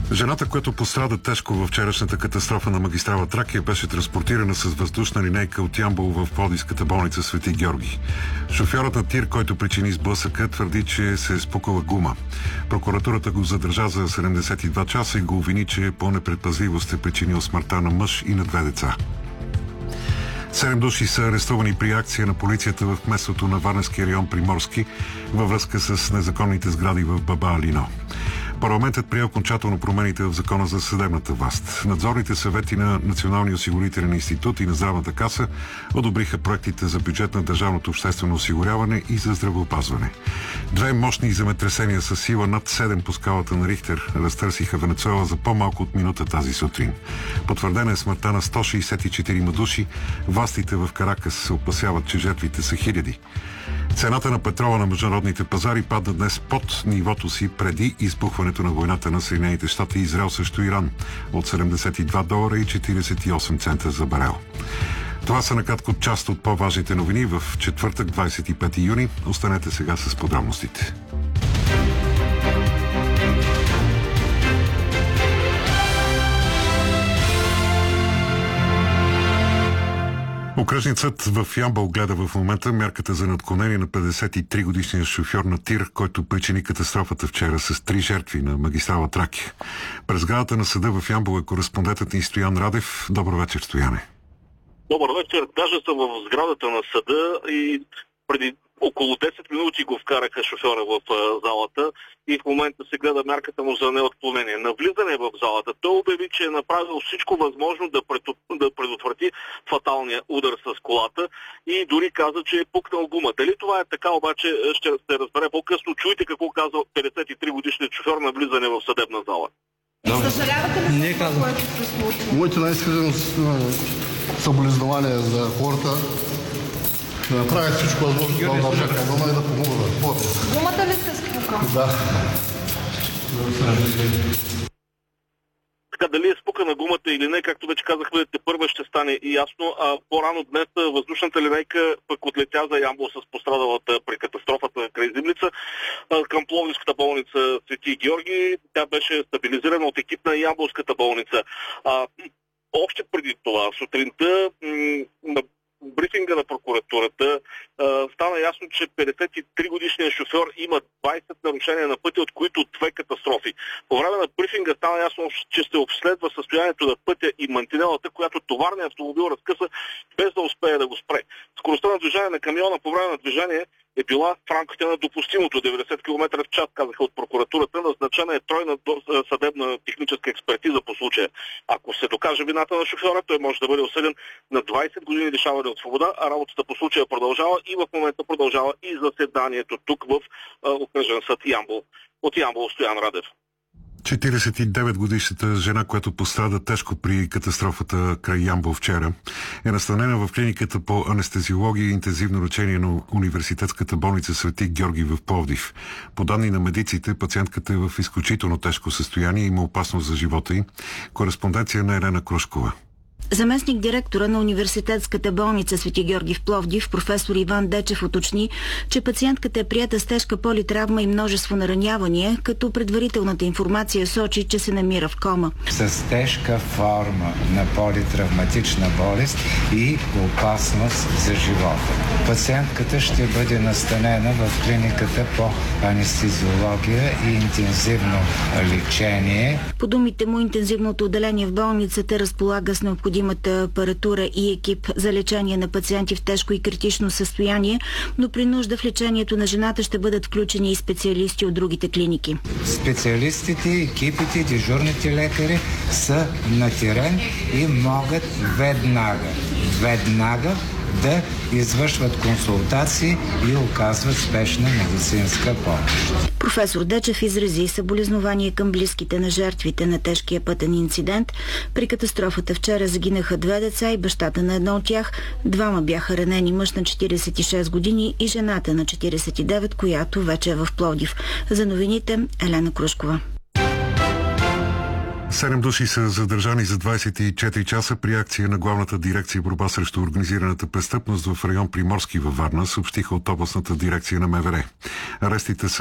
Жената, която пострада тежко във вчерашната катастрофа на магистрала Тракия, беше транспортирана с въздушна линейка от Ямбол в Пловдивската болница Свети Георги. Шофьорът на тир, който причини сблъсъка, твърди, че се е спукала гума. Прокуратурата го задържа за 72 часа и го обвини, че по непредпазливост е причинил смъртта на мъж и на 2 деца. 7 души са арестувани при акция на полицията в кметството на Варненския район Приморски във връзка с незаконните сгради в Баба Алино. Парламентът прие окончателно промените в Закона за съдебната власт. Надзорните съвети на Националния осигурителен институт и на Здравната каса одобриха проектите за бюджет на държавното обществено осигуряване и за здравеопазване. 2 мощни земетресения с сила над 7 по скалата на Рихтер разтърсиха Венецуела за по-малко от минута тази сутрин. Потвърдена е смъртта на 164 души. Властите в Каракас се опасяват, че жертвите са хиляди. Цената на петрола на международните пазари падна днес под нивото си преди избухването на войната на Съединените щати и Израел срещу Иран от $72 и 48 цента за барел. Това са накратко част от по-важните новини в четвъртък, 25 юни. Останете сега с подробностите. Окръжният съд в Ямбол гледа в момента мярката за неотклонение на 53-годишния шофьор на тир, който причини катастрофата вчера с 3 жертви на магистрала Тракия. През сградата на съда в Ямбол е кореспондентът ни Стоян Радев. Добър вечер, Стояне. Добър вечер. Даже съм в сградата на съда и преди около 10 минути го вкараха шофьора в залата и в момента се гледа мярката му за неотклонение. На влизане в залата той обяви, че е направил всичко възможно да предотврати фаталния удар с колата и дори каза, че е пукнал гума. Дали това е така, обаче ще се разбере по-късно. Чуйте какво казва 53-годишният шофьор на влизане в съдебна зала. Съжалявате ли не за това, което се случи? Моите най-искрено съболезнования за хората. Да направя всичко възможно да държа канона и да помогна. Гумата ли се спука? Да. Така, дали е спукана гумата или не, както вече казахме, тепърва ще стане и ясно. По-рано днес въздушната линейка пък отлетя за Ямбол с пострадалата при катастрофата край Зимница към Пловдивската болница Свети Георги. Тя беше стабилизирана от екип на Ямболската болница. Още преди това, сутринта, на брифинга на прокуратурата стана ясно, че 53-годишният шофьор има 20 нарушения на пътя, от които 2 катастрофи. По време на брифинга стана ясно, че се обследва състоянието на пътя и мантинелата, която товарният автомобил разкъса без да успее да го спре. Скоростта на движение на камиона по време на движение е била в рамките на допустимото 90 км в час, казаха от прокуратурата. Назначена е тройна съдебна техническа експертиза по случая. Ако се докаже вината на шофьора, той може да бъде осъден на 20 години лишаване от свобода, а работата по случая продължава и в момента продължава и заседанието тук в окръжен съд Ямбол. От Ямбол Стоян Радев. 49-годишната жена, която пострада тежко при катастрофата край Ямбол вчера, е настанена в клиниката по анестезиология и интензивно лечение на Университетската болница Свети Георги в Пловдив. По данни на медиците, пациентката е в изключително тежко състояние и има опасност за живота й. Кореспонденция на Елена Крушкова. Заместник директора на Университетската болница Свети Георги в Пловдив, професор Иван Дечев, уточни, че пациентката е приета с тежка политравма и множество наранявания, като предварителната информация сочи, че се намира в кома. С тежка форма на политравматична болест и опасност за живота. Пациентката ще бъде настанена в клиниката по анестезиология и интензивно лечение. По думите му, интензивното отделение в болницата разполага с необходимата апаратура и екип за лечение на пациенти в тежко и критично състояние, но при нужда в лечението на жената ще бъдат включени и специалисти от другите клиники. Специалистите, екипите, дежурните лекари са на терен и могат веднага да извършват консултации и оказват спешна медицинска помощ. Професор Дечев изрази съболезнования към близките на жертвите на тежкия пътен инцидент. При катастрофата вчера загинаха 2 деца и бащата на едно от тях. 2 бяха ранени, мъж на 46 години и жената на 49, която вече е в Пловдив. За новините Елена Крушкова. 7 души са задържани за 24 часа при акция на Главната дирекция борба срещу организираната престъпност в район Приморски във Варна, съобщиха от областната дирекция на МВР. Арестите са